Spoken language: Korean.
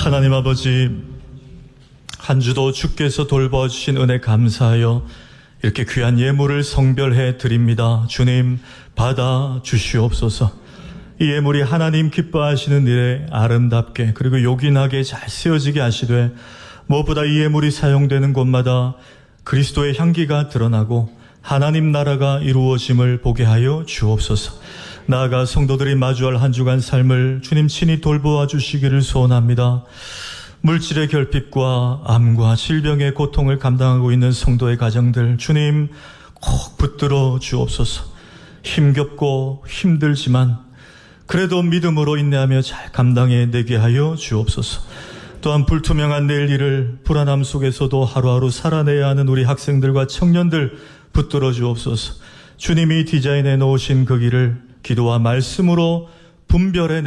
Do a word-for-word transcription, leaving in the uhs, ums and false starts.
하나님 아버지, 한 주도 주께서 돌봐주신 은혜 감사하여 이렇게 귀한 예물을 성별해 드립니다. 주님, 받아 주시옵소서. 이 예물이 하나님 기뻐하시는 일에 아름답게 그리고 요긴하게 잘 쓰여지게 하시되, 무엇보다 이 예물이 사용되는 곳마다 그리스도의 향기가 드러나고 하나님 나라가 이루어짐을 보게 하여 주옵소서. 나아가 성도들이 마주할 한 주간 삶을 주님 친히 돌보아 주시기를 소원합니다. 물질의 결핍과 암과 질병의 고통을 감당하고 있는 성도의 가정들, 주님 꼭 붙들어 주옵소서. 힘겹고 힘들지만 그래도 믿음으로 인내하며 잘 감당해 내게 하여 주옵소서. 또한 불투명한 내일 일을 불안함 속에서도 하루하루 살아내야 하는 우리 학생들과 청년들 붙들어 주옵소서. 주님이 디자인해 놓으신 그 길을 기도와 말씀으로 분별해